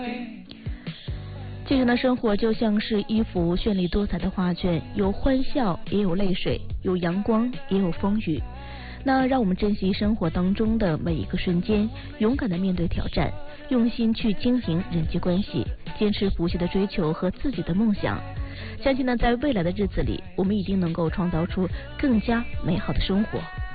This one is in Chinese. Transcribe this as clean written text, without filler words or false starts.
其实呢，生活就像是一幅绚丽多彩的画卷，有欢笑，也有泪水，有阳光，也有风雨。那让我们珍惜生活当中的每一个瞬间，勇敢的面对挑战，用心去经营人际关系，坚持不懈的追求和自己的梦想。相信呢，在未来的日子里，我们一定能够创造出更加美好的生活。